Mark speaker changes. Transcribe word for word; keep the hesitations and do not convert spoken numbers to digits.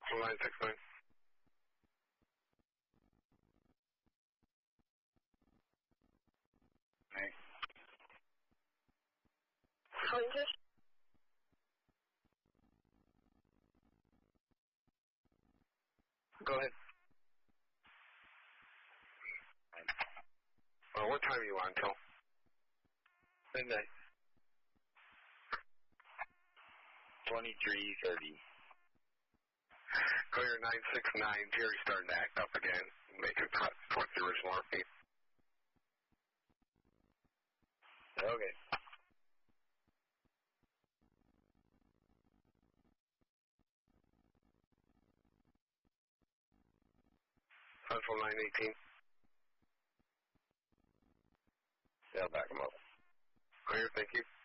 Speaker 1: nine six nine.
Speaker 2: Hey.
Speaker 3: Rangers?
Speaker 2: Go ahead.
Speaker 1: Well, what time are you on till?
Speaker 2: Midnight. twenty-three thirty.
Speaker 1: Clear nine six nine. Jerry's starting to act up again. Make a cut towards the original R P.
Speaker 2: Okay.
Speaker 1: Central nine eighteen.
Speaker 2: Yeah, I'll back him up.
Speaker 1: Clear, thank you.